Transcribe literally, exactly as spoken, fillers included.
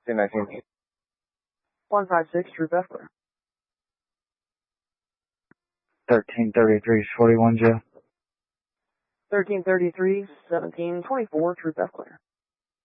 two nineteen. one five six, Troop F clear. thirteen thirty-three, forty-one, Joe. thirteen thirty-three, seventeen twenty-four, Troop F clear.